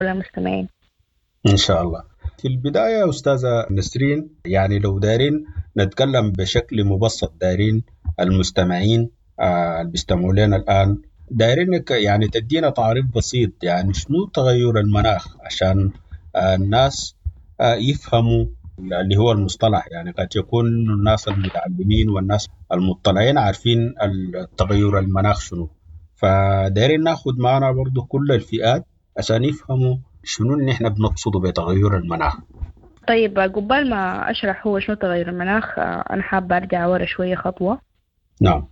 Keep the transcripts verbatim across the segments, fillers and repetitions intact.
المستمعين. إن شاء الله. في البداية يا أستاذة نسرين، يعني لو دارين نتكلم بشكل مبسط، دارين المستمعين آه، اللي بيستمعوا لنا الآن، دارينك يعني تدينا تعريف بسيط، يعني شنو تغير المناخ عشان آه، الناس آه، يفهموا اللي هو المصطلح. يعني قد يكون الناس المتعلمين والناس المطلعين عارفين التغير المناخ شنو، فدارين ناخد معنا برضو كل الفئات عشان يفهموا شنو اللي احنا بنقصده بتغير المناخ. طيب قبل ما أشرح هو شنو تغير المناخ، آه، أنا حابة أرجع ورا شوية خطوة نعم.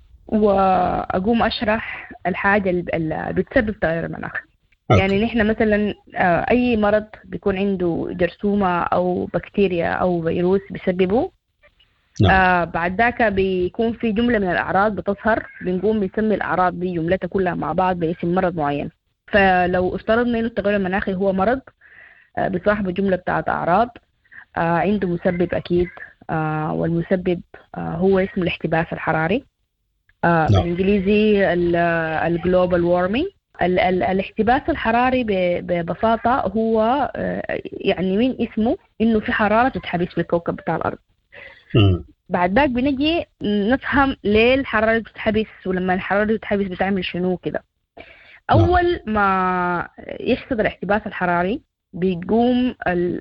وأقوم أشرح الحاجة اللي بتسبب تغير المناخ. اوكي. يعني نحن مثلا آه، أي مرض بيكون عنده جرثومة أو بكتيريا أو فيروس بيسببه. نعم. آه بعد ذاك بيكون في جملة من الأعراض بتظهر، بنقوم بنسمي الأعراض دي جملتها كلها مع بعض باسم مرض معين. فلو افترضنا إنه التغير المناخي هو مرض آه بصاحبه جملة بتاعت أعراض، آه عنده مسبب أكيد. آه والمسبب آه هو اسمه الاحتباس الحراري، آه نعم. بالإنجليزي الجلوبال وارمينج. الاحتباس الحراري ببساطة هو آه يعني من اسمه إنه في حرارة تتحبس في الكوكب بتاع الأرض. مم. بعد ذاك بنجي نفهم ليه الحرارة بتتحبس، ولما الحرارة بتتحبس بتعمل شنو كده. نعم. أول ما يحصل الاحتباس الحراري بيقوم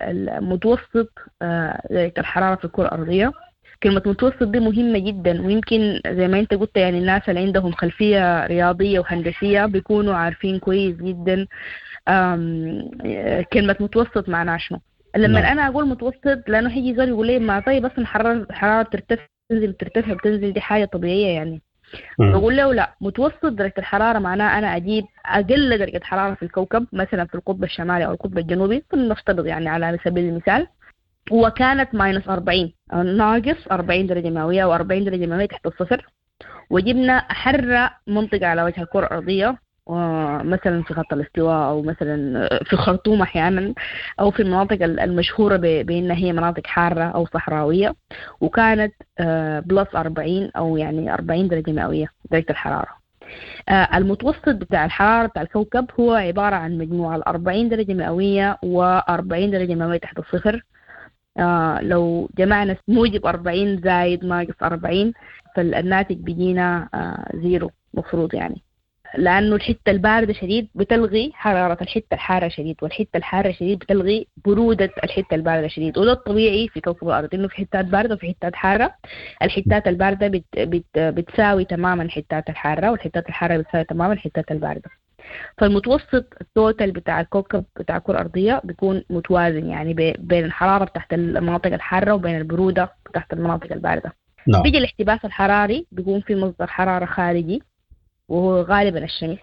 المتوسط آه، درجة الحرارة في الكرة الأرضية. كلمة متوسط دي مهمة جدا، ويمكن زي ما انت قلت يعني الناس اللي عندهم خلفية رياضية وهندسية بيكونوا عارفين كويس جدا آم، كلمة متوسط معناها شنو. لما نعم. انا اقول متوسط لانه هيجي زول يقول لي ما طيب اصلا الحراره الحراره بترتفع بتنزل بترتفع بتنزل دي حاجه طبيعيه يعني. مم. بقول له لا، متوسط درجه الحراره معناه انا اجيب اقل درجه حراره في الكوكب، مثلا في القطب الشمالي او القطب الجنوبي فلنفترض يعني على سبيل المثال، وكانت ماينس أربعين أو ناقص أربعين درجه مئويه او أربعين درجه مئويه تحت الصفر، وجبنا أحر منطقة على وجه الكرة الأرضية، مثلا في خط الاستواء أو مثلا في الخرطوم أحيانا، أو في المناطق المشهورة بأنها هي مناطق حارة أو صحراوية، وكانت بلس أربعين أو يعني أربعين درجة مئوية درجة الحرارة. المتوسط بتاع الحرارة بتاع الكوكب هو عبارة عن مجموعة الأربعين درجة مئوية وأربعين درجة مئوية تحت الصفر. آه لو جمعنا موجب أربعين زائد ناقص أربعين فالناتج بيجينا آه زيرو مفروض يعني، لأنه الحتة الباردة شديد بتلغي حرارة الحتة الحارة شديد، والحتة الحارة شديد بتلغي برودة الحتة الباردة شديد. وده الطبيعي في كوكب الأرض، إنه في حتات باردة وفي حتات حارة. الحتات الباردة بت بت بتساوي تماما الحتات الحارة، والحتات الحارة بتساوي تماما الحتات الباردة. فالمتوسط التوتال بتاع الكوكب بتاع الكرة الأرضية بيكون متوازن يعني بين الحرارة تحت المناطق الحارة وبين البرودة تحت المناطق الباردة. نعم. بيجي الاحتباس الحراري بيكون في مصدر حرارة خارجي وهو غالبا الشمس،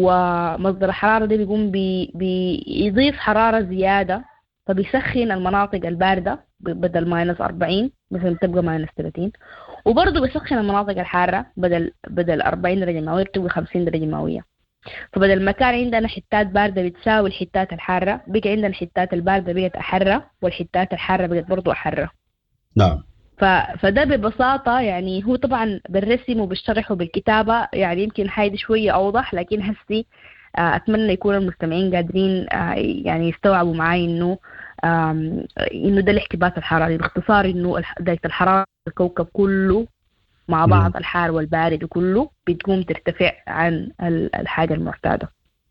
ومصدر الحرارة ده بيقوم بي بيضيف حرارة زيادة فبيسخن المناطق الباردة بدل ماينس أربعين مثلا تبقى ماينس ثلاثين، وبرضه بيسخن المناطق الحارة بدل بدل أربعين درجة مئوية بتبقى خمسين درجة مئوية. فبدل ما كان عندنا حتات باردة بتساوي الحتات الحارة، بقى عندنا الحتات الباردة بقت أحرة والحتات الحارة بقت برضو أحرة. نعم. ف... فده ببساطة يعني هو طبعا بالرسم وبالشرح وبالكتابة يعني يمكن حاجة شوية أوضح، لكن هسي آه، أتمنى يكون المستمعين قادرين آه، يعني يستوعبوا معي إنه آم، إنه ده الاحتباس الحراري باختصار، إنه الح- درجة الحرارة الكوكب كله مع مم. بعض الحار والبارد وكله بتقوم ترتفع عن ال- الحاجة المعتادة.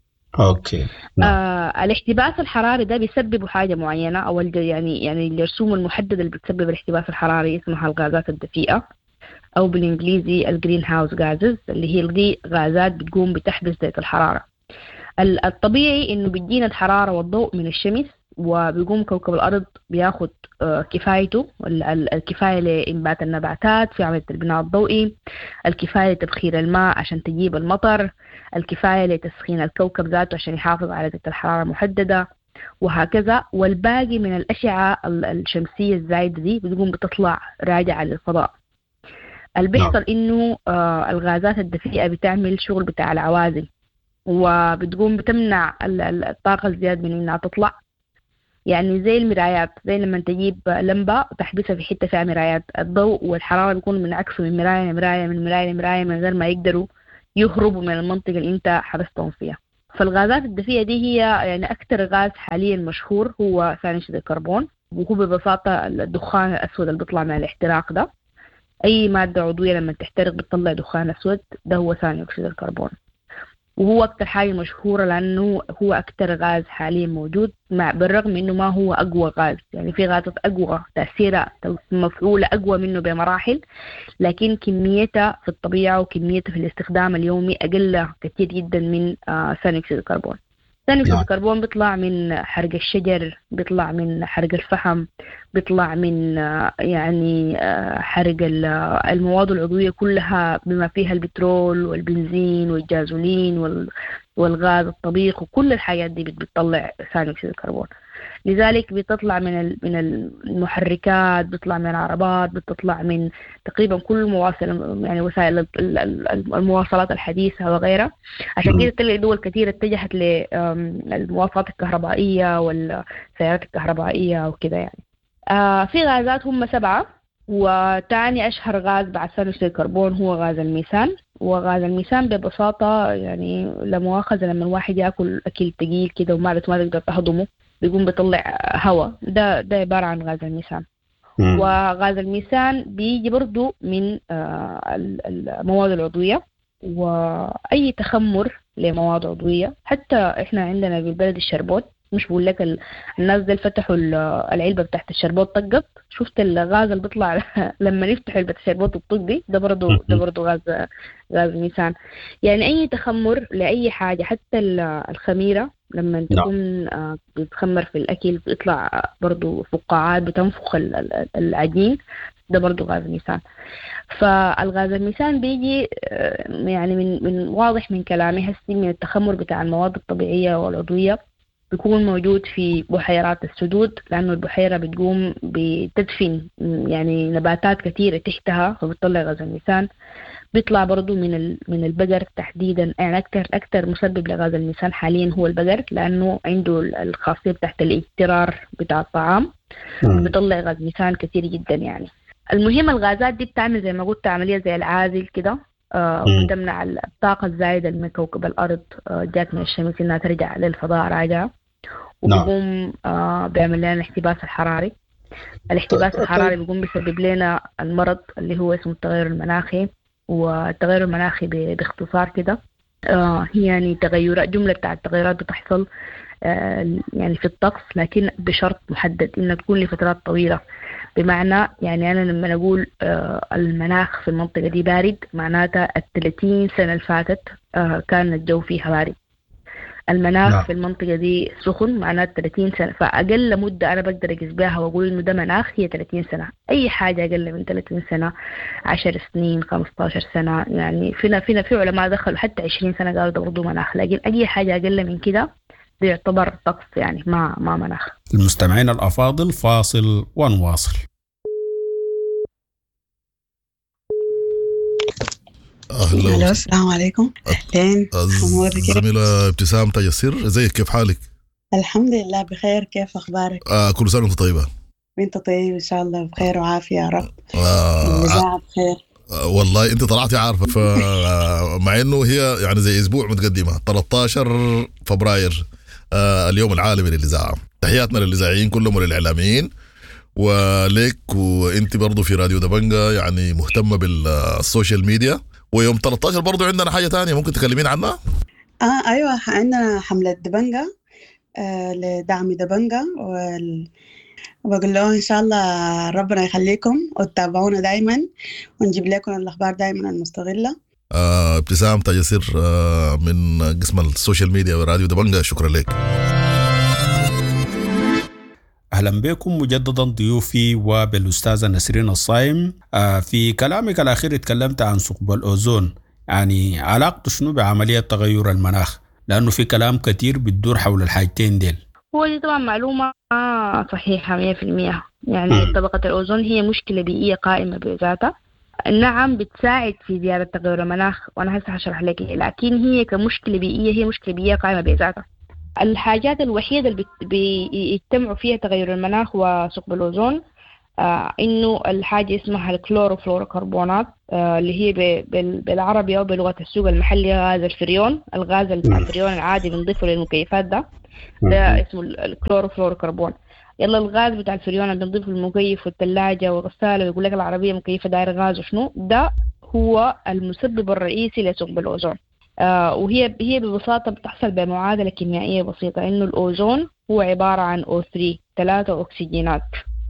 اوكي. نعم. آه الاحتباس الحراري ده بيسبب حاجة معينة، أو الج- يعني يعني الجرثومة المحددة اللي بتسبب الاحتباس الحراري اسمها الغازات الدفيئة، أو بالإنجليزي الجرين هاوس غازز، اللي هي دي غازات بتقوم بتحبس درجة الحرارة. ال- الطبيعي إنه بيجينا الحرارة والضوء من الشمس، وبيقوم كوكب الأرض بياخد آه، كفايته، ال- ال- الكفاية لإنبات النباتات في عملية البناء الضوئي، الكفاية لتبخير الماء عشان تجيب المطر، الكفاية لتسخين الكوكب ذاته عشان يحافظ على درجة الحرارة المحددة، وهكذا. والباقي من الأشعة ال- الشمسية الزايدة دي بتقوم بتطلع راجعة للفضاء. اللي نعم. بيحصل إنه آه، الغازات الدفيئة بتعمل شغل بتاع العوازل، وبتقوم بتمنع ال- ال- الطاقة الزيادة من إنها تطلع. يعني زي المرايات، زي لما تجيب لمبة وتحبسها في حتة فيها مرايات، الضوء والحرارة بيكونوا منعكسوا من مراية لمراية من مراية لمراية من غير ما يقدروا يهربوا من المنطقة اللي انت حبستهم فيها. فالغازات الدفيئة دي هي يعني أكثر غاز حاليا مشهور هو ثاني أكسيد الكربون، وهو ببساطة الدخان الأسود اللي بيطلع من الاحتراق ده. أي مادة عضوية لما تحترق بتطلع دخان أسود، ده هو ثاني أكسيد الكربون، وهو أكتر حاجة مشهورة لأنه هو أكتر غاز حاليا موجود، مع بالرغم إنه ما هو أقوى غاز. يعني في غازات أقوى تأثيرها مفعولة أقوى منه بمراحل، لكن كميتها في الطبيعة وكميتها في الاستخدام اليومي أقل كثير جدا من آه ثاني أكسيد الكربون. ثاني أكسيد الكربون بيطلع من حرق الشجر، بيطلع من حرق الفحم، بيطلع من آه يعني آه حرق المواد العضوية كلها بما فيها البترول والبنزين والجازولين والغاز الطبيخ، وكل الحاجات دي بتطلع ثاني أكسيد الكربون. لذلك بتطلع من من المحركات، بتطلع من العربات، بتطلع من تقريبا كل مواصل يعني وسائل المواصلات الحديثة وغيرها. عشان كده تلاقي دول كثيرة اتجهت للمواصلات الكهربائية والسيارات الكهربائية وكده. يعني آه في غازات هم سبعة، وتاني أشهر غاز بعد ثاني أكسيد الكربون هو غاز الميثان. وغاز الميثان ببساطة يعني لمؤاخذة لما الواحد يأكل أكل تقيل كده ومعدته ما تقدر تهضمه بيقوم بيطلع هواء، ده ده عبارة عن غاز الميثان. وغاز الميثان بيجي برضو من المواد العضوية، وأي تخمر لمواد عضوية. حتى إحنا عندنا بالبلد الشربوت، مش بقول لك الناس دي فتحوا العلبة بتاعت الشربوت طقت، شفت الغاز اللي بيطلع لما يفتحوا علبة الشربوت الطق دي، ده برضو ده برضو غاز غاز الميثان. يعني أي تخمر لأي حاجة، حتى الخميرة لما تكون بتخمر في الأكل بيطلع برضو فقاعات بتنفخ العجين، ده برضو غاز الميثان. فالغاز الميثان بيجي يعني من من واضح من كلامي هسي من التخمر بتاع المواد الطبيعية والعضوية، بيكون موجود في بحيرات السدود، لأنه البحيرة بتقوم بتدفن يعني نباتات كثيرة تحتها فبتطلع غاز الميثان. بيطلع برضو من من البقر تحديدا، يعني أكتر أكتر مسبب لغاز الميثان حاليا هو البقر، لأنه عنده الخاصية بتاعت الاجترار بتاع الطعام، بيطلع غاز ميثان كثير جدا. يعني المهم الغازات دي بتعمل زي ما قلت عملية زي العازل كده، آه وبتمنع الطاقة الزايدة من كوكب الأرض آه جات من الشمس إنها ترجع للفضاء راجعة، وبيقوم آه بيعمل لنا الاحتباس الحراري. الاحتباس الحراري بيقوم بيسبب لنا المرض اللي هو اسمه التغير المناخي. والتغير المناخي باختصار كده آه يعني تغيرات، جملة بتاع التغيرات بتحصل آه يعني في الطقس، لكن بشرط محدد إنها تكون لفترات طويلة. بمعنى يعني أنا لما نقول آه المناخ في المنطقة دي بارد، معناتها الثلاثين سنة اللي فاتت آه كان الجو فيها بارد. المناخ لا. في المنطقة دي سخن، معناتها ثلاثين سنة. فأقل مدة أنا بقدر أقيس بها وأقول إنه ده مناخ هي ثلاثين سنة. أي حاجة أقل من ثلاثين سنة، عشر سنين، خمسة عشر سنة، يعني فينا فينا في علماء دخلوا حتى عشرين سنة قالوا ده برضو مناخ. لكن أي حاجة أقل من كده ده يعتبر طقس، يعني ما ما مناخ. المستمعين الأفاضل، فاصل ونواصل. أهلا، السلام عليكم. أهلين الزميلة ابتسام تاج السر، ازيك؟ كيف حالك؟ الحمد لله بخير، كيف أخبارك؟ آه كل سنة وانت طيبة. وانت طيب إن شاء الله بخير وعافية يا رب. آه الإذاعة بخير. آه والله انت طلعتي عارفة، فمع انه هي يعني زي اسبوع متقدمة، ثلاثة عشر فبراير آه اليوم العالمي للإذاعة. تحياتنا للإذاعيين كلهم وللإعلاميين وليك، وانت برضو في راديو دبنجة يعني مهتمة بالسوشيال ميديا. ويوم ثلاثة عشر برضو عندنا حاجة تانية ممكن تكلمين عنها؟ آه أيوة، عندنا حملة دبنجة آه لدعم دبنجة، وال... وبقول له إن شاء الله ربنا يخليكم وتتابعونا دايما، ونجيب لكم الأخبار دايما المستغلة. آه ابتسام تاج السر آه من قسم السوشيال ميديا وراديو دبنجة، شكرا لك. أهلا بكم مجددا ضيوفي وبالأستاذة نسرين الصايم. في كلامك الأخير تكلمت عن ثقب الأوزون، يعني علاقته شنو بعملية تغير المناخ؟ لأنه في كلام كتير بتدور حول الحاجتين ديل. هو دي طبعا معلومة صحيحة مية في المية. يعني طبقة الأوزون هي مشكلة بيئية قائمة بذاتها، نعم بتساعد في زيادة تغير المناخ، وأنا هسه هشرح لك، لكن هي كمشكلة بيئية هي مشكلة بيئية قائمة بذاتها. الحاجات الوحيدة اللي بيجتمعوا فيها تغير المناخ وثقب الأوزون آه إنه الحاجة اسمها الكلوروفلوروكربونات آه اللي هي بالعربي أو بلغة السوق المحلية غاز الفريون. الغاز بتاع الفريون العادي بنضيفه للمكيفات ده ده اسمه الكلوروفلوروكربون. يلا الغاز بتاع الفريون اللي بنضيفه للمكيف والثلاجة والغسالة ويقول لك العربية مكيفة داير غاز وشنو ده، هو المسبب الرئيسي لثقب الأوزون. آه وهي هي ببساطة بتحصل بمعادلة كيميائية بسيطة، إنه الأوزون هو عبارة عن أو ثلاثة ثلاثة أكسجينات.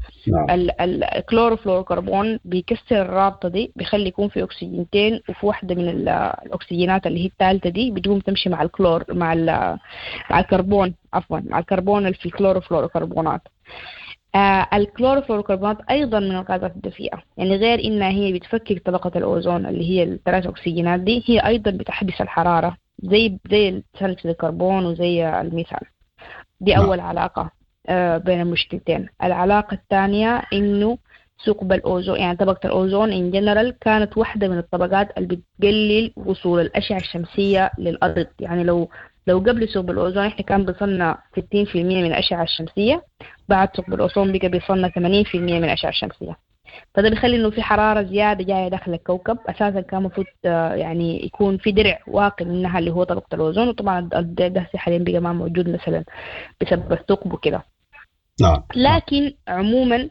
الكلوروفلوروكربون بيكسر الرابطة دي، بيخلي يكون في أكسجينتين وفي واحدة من الأكسجينات اللي هي الثالثة دي بتقوم تمشي مع الكلور مع مع الكربون عفوا مع الكربون اللي في الكلوروفلوروكربونات. آه الكلوروفلوروكربونات أيضا من الغازات الدفيئة، يعني غير إنها هي بتفكك طبقة الأوزون اللي هي الثلاث أكسجينات دي، هي أيضا بتحبس الحرارة زي زي ثاني أكسيد الكربون وزي الميثان. دي أول علاقة بين المشكلتين. العلاقة الثانية إنه ثقب الأوزون يعني طبقة الأوزون إن جنرال كانت واحدة من الطبقات اللي بتقلل وصول الأشعة الشمسية للأرض. يعني لو لو قبل ثقب الأوزون إحنا كان بيصلنا ستين في المية من الأشعة الشمسية، بعد ثقب الأوزون بقى بيصلنا ثمانين في المية من الأشعة الشمسية. فده بيخلي إنه في حرارة زيادة جاية داخل الكوكب. أساسا كان المفروض يعني يكون في درع واقي منها اللي هو طبقة الأوزون، وطبعا الدرع ده حاليا بقى ما موجود مثلا بسبب الثقب وكده. نعم. لكن عموما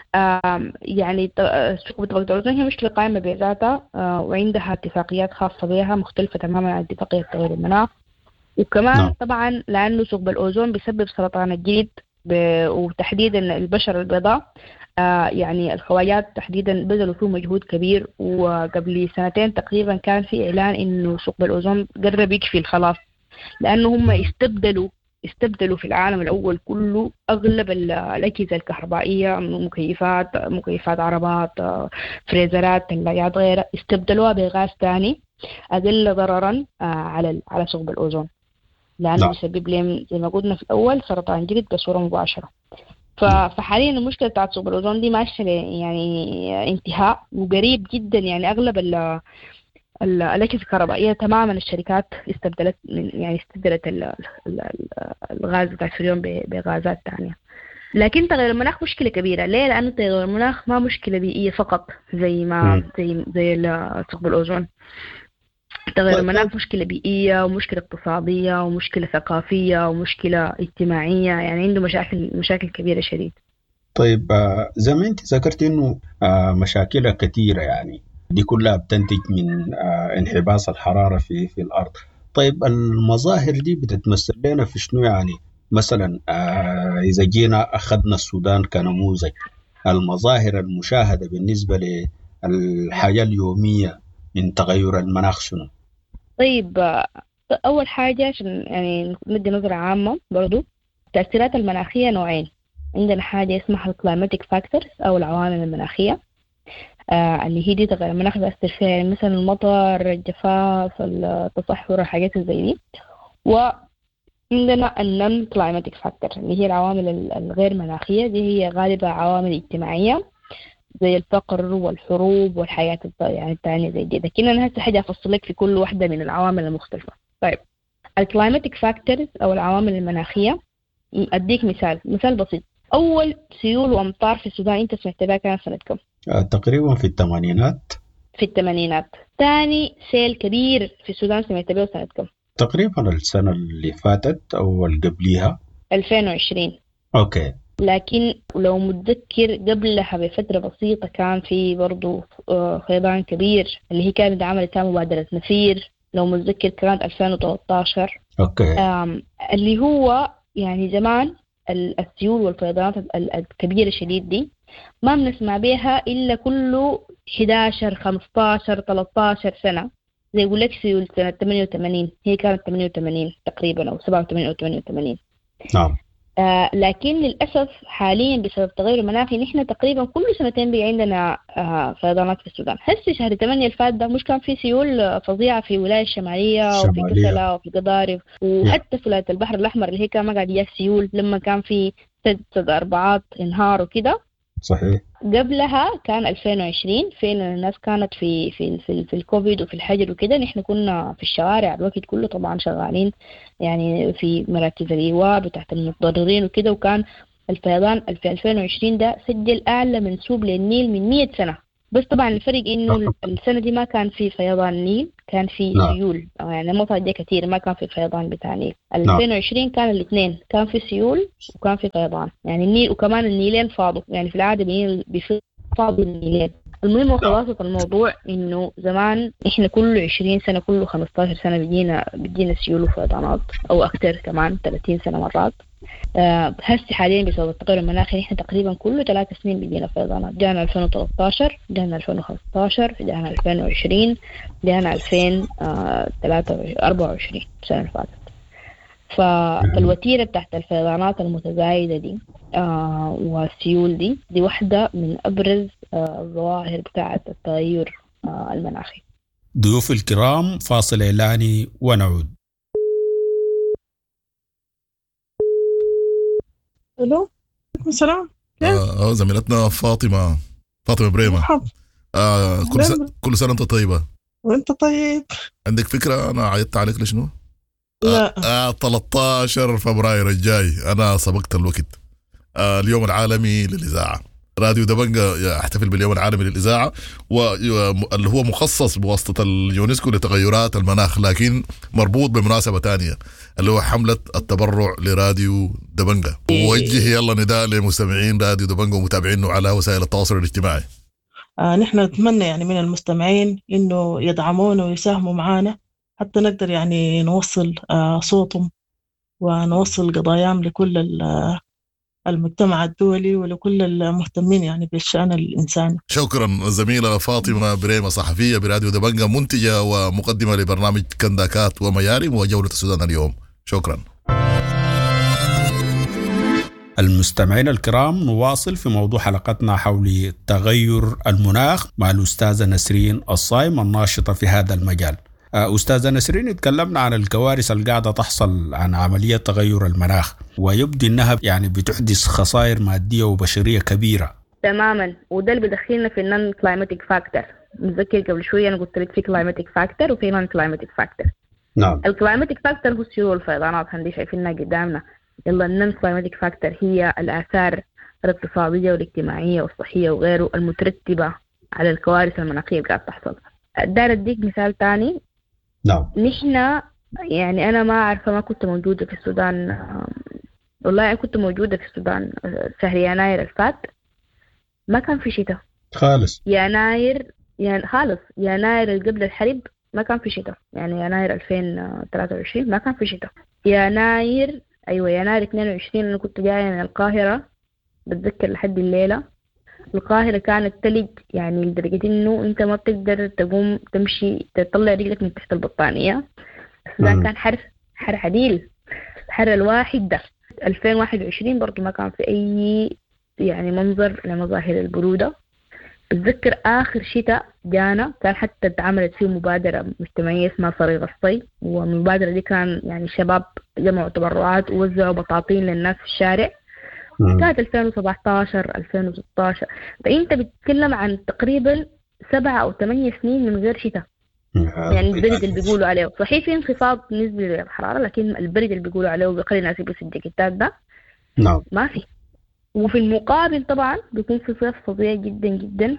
يعني ثقب طبقة الأوزون هي مشكلة قائمة بذاتها، وعندها اتفاقيات خاصة بها مختلفة تماما عن اتفاقية تغير المناخ. وكمان نعم. طبعا لأنه ثقب الأوزون بيسبب سرطان الجلد وتحديدا البشرة البيضاء. آه يعني الخواجات تحديدا بذلوا فيه مجهود كبير، وقبل سنتين تقريبا كان في إعلان إنه ثقب الأوزون قرب يكفي الخلاص، لأنه هم استبدلوا استبدلوا في العالم الأول كله أغلب الأجهزة الكهربائية، مكيفات مكيفات عربات فريزرات ثلاجات غيرها، استبدلوها بغاز ثاني أقل ضررا على على ثقب الأوزون، لأنه يسبب لهم زي ما قلنا في الأول سرطان جلد بصورة مباشرة. فحاليا المشكلة بتاعت ثقب الأوزون دي ماشية يعني انتهاء وقريب جدا. يعني أغلب ال الأجهزة الكهربائية تماما الشركات استبدلت يعني استبدلت الغاز بتاع الفريون بغازات ثانية. لكن تغير المناخ مشكلة كبيرة. ليه؟ لأنه تغير المناخ ما مشكلة بيئية فقط زي ما زي زي ثقب الأوزون. تغير المناخ مشكلة بيئية ومشكلة اقتصادية ومشكلة ثقافية ومشكلة اجتماعية، يعني عنده مشاكل مشاكل كبيرة شديد. طيب زي ما انت ذكرت انه مشاكلها كثيرة، يعني دي كلها بتنتج من انحباس الحرارة في في الأرض. طيب المظاهر دي بتتمثل لنا في شنو؟ يعني مثلا إذا جينا أخذنا السودان كنموذج، المظاهر المشاهدة بالنسبة للحياة اليومية من تغير المناخ شنو؟ طيب أول حاجة عشان يعني ندي نظرة عامة برضو، التأثيرات المناخية نوعين. عندنا حاجة اسمها الكلايماتيك فاكتورز أو العوامل المناخية، آه اللي هي دي تغير المناخ بأثر فيها، يعني مثلا المطر، الجفاف، التصحر، الحاجات زي دي. وعندنا النون كلايماتيك فاكتور اللي هي العوامل الغير مناخية، دي هي غالبا عوامل اجتماعية زي الفقر والحروب والحياة يعني الثانية زي دي. لكن أنا هسه حاجة أفصلك في كل واحدة من العوامل المختلفة. طيب الكلايماتيك فاكتورز أو العوامل المناخية، أديك مثال مثال بسيط. أول سيول وأمطار في السودان أنت سمعت بها كانت سنة كم؟ آه تقريبا في الثمانينات. في الثمانينات. ثاني سيل كبير في السودان سمعت بها سنة كم؟ تقريبا السنة اللي فاتت أو اللي قبليها ألفين وعشرين. أوكي. لكن لو متذكر قبلها بفترة بسيطة كان في برضو فيضان كبير اللي هي كانت عملت مبادرة نفير، لو متذكر كانت ألفين وثلاثة عشر. أوكي. اللي هو يعني زمان السيول والفيضانات الكبيرة شديد دي ما بنسمع بيها إلا كله إحدى عشر خمسة عشر ثلاثة عشر سنة. زي يقول لك سيول سنة ثمانية وثمانين، هي كانت ثمانية وثمانين تقريبا أو سبعة وثمانين أو ثمانية وثمانين. نعم. آه لكن للأسف حاليا بسبب تغير المناخي نحن تقريبا كل سنتين بي عندنا آه فيضانات في السودان. هسه شهر ثمانية الفات ده مش كان في سيول فظيعة في ولاية الشمالية وفي كسلة وفي قضارف، وحتى في ولاية البحر الأحمر اللي هي كان ما قاعد يجي سيول لما كان في سد سد أربعات انهار وكده. صحيح. قبلها كان ألفين وعشرين فعلا الناس كانت في في في, في الكوفيد وفي الحجر وكده، نحن كنا في الشوارع الوقت كله طبعا شغالين يعني في مراكز الإيواء بتاعت المتضررين وكده، وكان الفيضان في ألفين وعشرين ده سجل أعلى منسوب للنيل من مية سنة. بس طبعا الفرق إنه السنة دي ما كان في فيضان نيل، كان في سيول، يعني المنطقة دي كتير ما كان في فيضان بتاع نيل. ألفين وعشرين كان الاثنين، كان في سيول وكان في فيضان، يعني النيل وكمان النيلين فاضوا، يعني في العادة بيفاضوا النيلين. المهم وخلاصة الموضوع إنه زمان إحنا كل عشرين سنة كل خمستاشر سنة بيجينا بيجينا سيول وفيضانات أو أكتر كمان ثلاثين سنة مرات. أه هسه حاليا بسبب التغير المناخي إحنا تقريبا كل ثلاث سنين بيجينا فيضانات. جانا ألفين وثلاثة عشر، جانا ألفين وخمسة عشر، جانا ألفين وعشرين، جانا ألفين وأربعة وعشرين السنة اللي فاتت. فالوتيرة بتاعت الفيضانات المتزايدة دي آه والسيول دي دي واحدة من أبرز آه الظواهر بتاعت التغير آه المناخي. ضيوف الكرام، فاصل إعلاني ونعود. الو، عليكم السلام. اه زميلتنا فاطمه فاطمه بريمه. آه كل سنه كل سنه انت طيبه. وانت طيب. عندك فكره انا عيدت عليك لشنو؟ لا. آه, آه ثلاثة عشر فبراير الجاي انا سبقت الوقت. آه اليوم العالمي للاذاعه. راديو دبنجة يحتفل باليوم العالمي للإذاعة، واللي هو مخصص بواسطة اليونسكو لتغيرات المناخ، لكن مربوط بمناسبة تانية اللي هو حملة التبرع لراديو دبنجة. ووجه يلا نداء لمستمعين راديو دبنجة ومتابعينه على وسائل التواصل الاجتماعي. آه نحن نتمنى يعني من المستمعين إنه يدعمونا ويساهموا معنا حتى نقدر يعني نوصل آه صوتهم ونوصل قضاياهم لكل المجتمع الدولي ولكل المهتمين يعني بالشأن الإنساني. شكرا زميلة فاطمة بريمة، صحفية براديو دبنجة، منتجة ومقدمة لبرنامج كنداكات وميارم وجولة السودان اليوم. شكرا. المستمعين الكرام، نواصل في موضوع حلقتنا حول تغير المناخ مع الأستاذة نسرين الصايم الناشطة في هذا المجال. أستاذة نسرين، تكلمنا عن الكوارث اللي قاعدة تحصل عن عملية تغير المناخ، ويبدو أنها يعني بتحدث خسائر مادية وبشرية كبيرة. تماما، وده اللي بدخلنا في النون كلايماتيك فاكتور. متذكر قبل شوية أنا قلت لك في كلايماتيك فاكتور وفي نون كلايماتيك فاكتور. نعم. الكلايماتيك فاكتور هو السيول والفيضانات هندي شايفينها قدامنا. يلا النون كلايماتيك فاكتور هي الآثار الاقتصادية والاجتماعية والصحية وغيره المترتبة على الكوارث المناخية اللي قاعدة تحصل. دار أديك مثال تاني. نعم. نحن يعني أنا ما أعرف، ما كنت موجودة في السودان، والله كنت موجودة في السودان شهر يناير الفات، ما كان في شتاء خالص. يناير يعني خالص يناير اللي قبل الحرب ما كان في شتاء، يعني يناير ألفين وثلاثة وعشرين ما كان في شتاء. يناير أيوة يناير اثنين وعشرين أنا كنت جاية من القاهرة، بتذكر لحد الليلة القاهرة كانت تلج، يعني لدرجة إنه أنت ما بتقدر تقوم تمشي تطلع رجلك من تحت البطانية. السودان كان حر حر عديل، الحر الواحد ده. ألفين وواحد وعشرين برضو ما كان في أي يعني منظر لمظاهر البرودة. بتذكر آخر شتاء جانا كان حتى اتعملت فيه مبادرة مجتمعية اسمها صريغ الصيف، والمبادرة دي كان يعني شباب جمعوا تبرعات ووزعوا بطاطين للناس في الشارع. كانت ألفين وسبعة عشر ألفين وستة عشر، فأنت بتتكلم عن تقريبا سبعة أو ثمانية سنين من غير شتاء. يعني البرد اللي بيقولوا عليه صحيح في انخفاض نسبي للحرارة، لكن البرد اللي بيقولوا عليه بيخلي الناس يلبسوا الجاكيتات ده نعم ما في. وفي المقابل طبعا بيكون في صيف فظيع جدا جدا،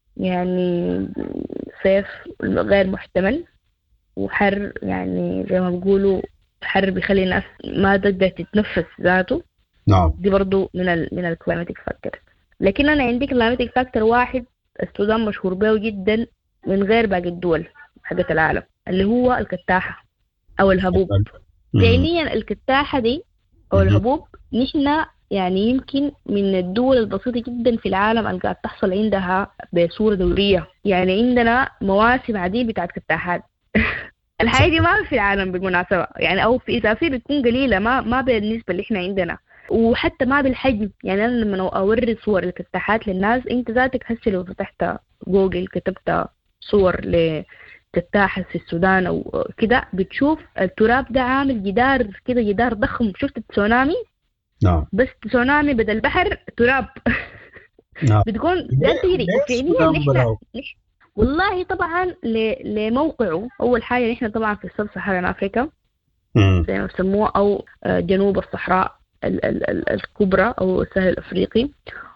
يعني صيف غير محتمل وحر، يعني زي ما بيقولوا حر بيخلي الناس ما تقدر تتنفس ذاته. نعم. دي برضو من ال من الكلايماتيك فاكتور. لكن انا عندي كلايماتيك فاكتور واحد السودان مشهور به جدا من غير باقي الدول حقت العالم، اللي هو الكتاحة او الهبوب. فعليا الكتاحة دي او الهبوب نحن يعني يمكن من الدول البسيطة جدا في العالم اللي قاعد تحصل عندها بصورة دورية، يعني عندنا مواسم عديد بتاعت كتاحات. الحاجة دي ما في العالم بالمناسبة، يعني او في اذا في بتكون قليلة، ما ما بالنسبة اللي احنا عندنا، وحتى ما بالحجم. يعني أنا لما أوري صور الكتاحات للناس، أنت ذاتك هسه لو فتحت جوجل كتبت صور لكتاحة في السودان أو كده بتشوف التراب ده عامل جدار كده، جدار ضخم. شفت التسونامي؟ نعم. بس تسونامي بدل بحر تراب. نعم. بتكون لا تجري فعليا. نحن والله طبعا لموقعه أول حاجة نحن طبعا في السب صحراء أفريقيا زي ما بسموه، أو جنوب الصحراء ال ال ال الكبرى أو الساحل الأفريقي.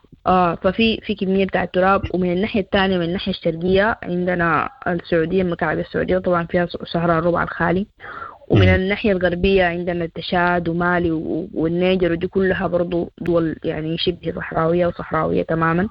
آه ففي في كمية بتاع التراب. ومن الناحية الثانية من الناحية الشرقية عندنا السعودية، المملكة السعودية طبعا فيها صحراء الربع الخالي. ومن مم. الناحية الغربية عندنا التشاد ومالي والنيجر، ودي كلها برضو دول يعني شبه صحراوية وصحراوية تماما.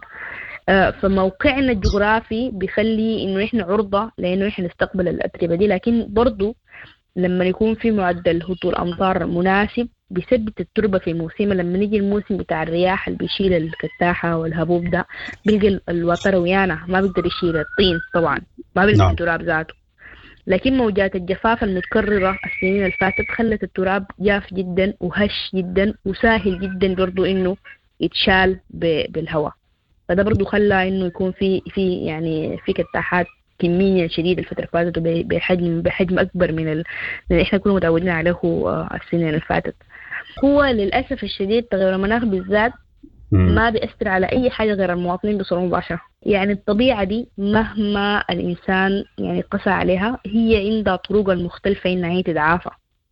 آه فموقعنا الجغرافي بيخلي إنه إحنا عرضة لأنه إحنا نستقبل الأتربة دي، لكن برضو لما يكون في معدل هطول أمطار مناسب بيثبت التربة في موسمها. لما نيجي الموسم بتاع الرياح اللي بيشيل الكتاحة والهبوب ده بيلقى الوتر ويانا ما بيقدر يشيل الطين طبعا، ما بيلقى نعم. التراب ذاته. لكن موجات الجفاف المتكررة السنين اللي فاتت خلت التراب جاف جدا وهش جدا وسهل جدا برضو إنه يتشال بالهواء. فده برضو خلى إنه يكون في في يعني في كتاحات كمية شديدة الفترة اللي فاتت بحجم بحجم أكبر من ال... من إحنا كنا متعودين عليه السنين اللي فاتت. هو للأسف الشديد تغير المناخ بالذات ما بيأثر على أي حاجة غير المواطنين بصورة مباشرة. يعني الطبيعة دي مهما الإنسان يعني قسى عليها هي عندها طرق المختلفة إنها هي تدعافى،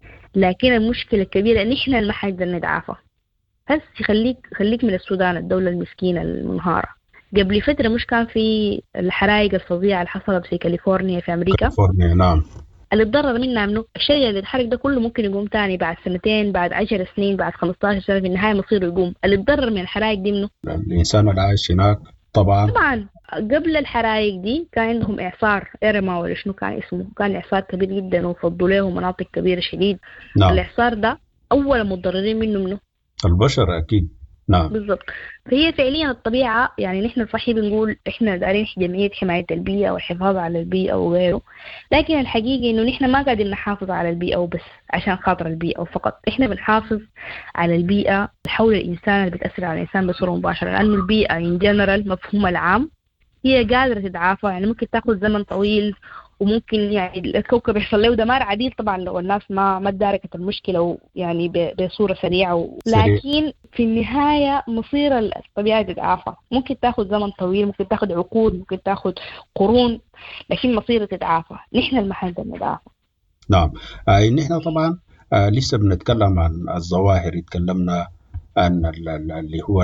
لكن المشكلة الكبيرة إن إحنا ما حنقدر نتعافى. بس خليك خليك من السودان الدولة المسكينة المنهارة. قبل فترة مش كان في الحرائق الفظيعة اللي حصلت في كاليفورنيا في أمريكا؟ كاليفورنيا نعم. اللي اتضرر منها منه الشيء اللي اتحرق ده كله ممكن يقوم تاني بعد سنتين، بعد عشر سنين، بعد خمستاشر سنة، في النهاية مصيره يقوم. اللي اتضرر من الحرائق دي منه الإنسان اللي عايش هناك. طبعا طبعا قبل الحرائق دي كان عندهم إعصار إيرما ولا شنو كان اسمه، كان إعصار كبير جدا وفضوا له مناطق كبيرة شديد. نعم. الإعصار ده أول متضررين منه منه البشر أكيد. نعم بالضبط. فهي فعليا الطبيعة يعني نحن صحيح بنقول إحنا دارين جمعية حماية البيئة والحفاظ على البيئة وغيره، لكن الحقيقة إنه نحن ما قاعدين نحافظ على البيئة وبس عشان خاطر البيئة وفقط. إحنا بنحافظ على البيئة حول الإنسان اللي بتأثر على الإنسان بصورة مباشرة، لأنه البيئة إن جنرال مفهوم العام هي قادرة تتعافى. يعني ممكن تاخذ زمن طويل وممكن يعني الكوكب يحصل له دمار عديد طبعا لو الناس ما ما تداركت المشكلة يعني بصورة سريعة، لكن في النهاية مصير الطبيعة تتعافى. ممكن تاخذ زمن طويل، ممكن تاخذ عقود، ممكن تاخذ قرون، لكن مصير تتعافى. نحن المحل ده نتعافى. نعم. آه نحن طبعا آه لسه بنتكلم عن الظواهر. اتكلمنا عن اللي هو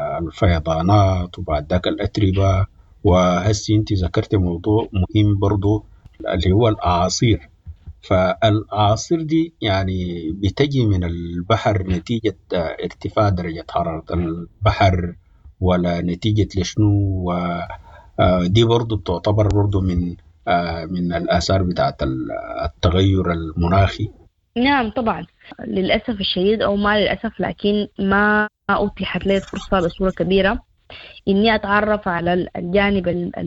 الفيضانات وبعد ذاك الأتربة، وهسي انت ذكرت موضوع مهم برضو اللي هو الأعاصير. فالأعاصير دي يعني بتجي من البحر نتيجة ارتفاع درجة حرارة البحر ولا نتيجة لشنو؟ ودي برضو تعتبر برضو من من الآثار بتاعت التغير المناخي. نعم طبعا للأسف الشديد أو ما للأسف، لكن ما أتيحت لي فرصة بصورة كبيرة إني أتعرف على الجانب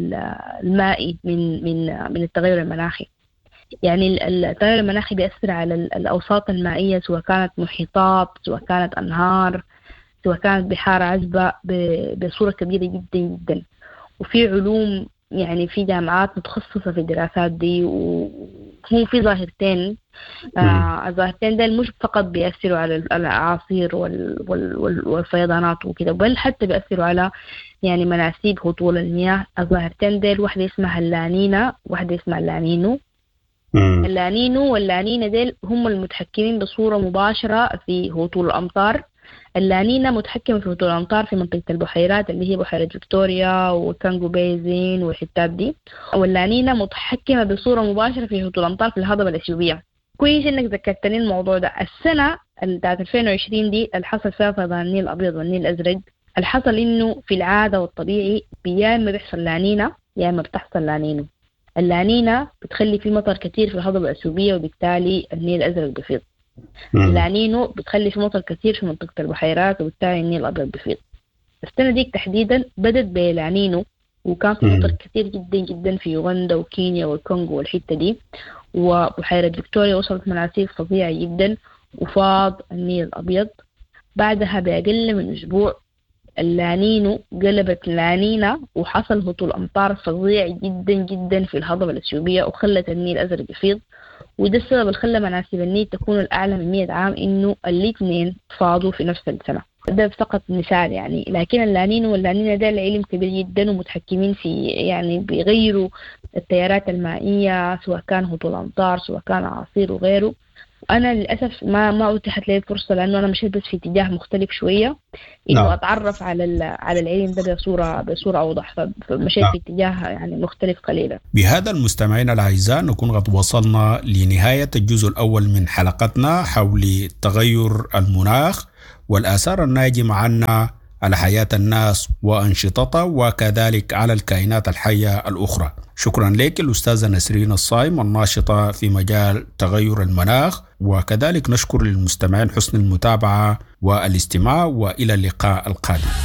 المائي من من من التغير المناخي. يعني التغير المناخي بيأثر على الأوساط المائية، سواء كانت محيطات، سواء كانت أنهار، سواء كانت بحار عذبة، بصورة كبيرة جدا جدا. وفي علوم يعني في جامعات متخصصة في الدراسات دي، وهم في ظاهرتين. آه الظاهرتين ده مش فقط بيأثروا على الأعاصير وال وال والفيضانات وكده، بل حتى بيأثروا على يعني مناسيب هطول المياه. الظاهرتين ديل واحدة اسمها اللانينا وواحدة اسمها اللانينو. مم. اللانينو واللانينا ديل هم المتحكمين بصورة مباشرة في هطول الأمطار. اللانينا متحكمة في هطول الأمطار في منطقة البحيرات اللي هي بحيرة فيكتوريا وكانغو بيزين والحتات دي، واللانينا متحكمة بصورة مباشرة في هطول الأمطار في الهضبة الأثيوبية. كويس إنك ذكرتني الموضوع ده. السنة بتاعت ألفين وعشرين دي اللي حصل فيها فيضان النيل الأبيض والنيل الأزرق، اللي حصل إنه في العادة والطبيعي يا إما بيحصل لانينا يا إما بتحصل لانينو. اللانينا بتخلي فيه مطر كتير في الهضبة الأثيوبية وبالتالي النيل الأزرق بيفيض. اللانينو بتخلي في مطر كتير في منطقة البحيرات وبالتالي النيل الأبيض بيفيض. السنة ديك تحديدا بدت بلانينو، وكان في مطر كتير جدا جدا في يوغندا وكينيا والكونغو والحتة دي، وبحيرة فيكتوريا وصلت مناسيب فظيعة جدا وفاض النيل الأبيض. بعدها بأقل من أسبوع اللانينو قلبت لانينا وحصل هطول أمطار فظيع جدا جدا في الهضبة الأثيوبية وخلت النيل الأزرق يفيض. وده السبب اللي خلى مناسيب النيل تكون الأعلى من مئة عام، إنه الاثنين فاضوا في نفس السنة. ده فقط مثال يعني. لكن اللانينو واللانينا ده العلم كبير جدا ومتحكمين في يعني بيغيروا التيارات المائية، سواء كان هطول أمطار سواء كان أعاصير وغيره. وأنا للأسف ما ما أتيحت لي فرصة، لأنه أنا مشيت بس في اتجاه مختلف شوية، إنه نعم. أتعرف على على العلم ده بصورة بصورة أوضح، فمشيت نعم. في اتجاه يعني مختلف قليلا. بهذا المستمعين الأعزاء نكون قد وصلنا لنهاية الجزء الأول من حلقتنا حول تغير المناخ والآثار الناجمة عنه على حياة الناس وأنشطتها وكذلك على الكائنات الحية الأخرى. شكرا لك الأستاذة نسرين الصايم الناشطة في مجال تغير المناخ، وكذلك نشكر للمستمعين حسن المتابعة والاستماع، وإلى اللقاء القادم.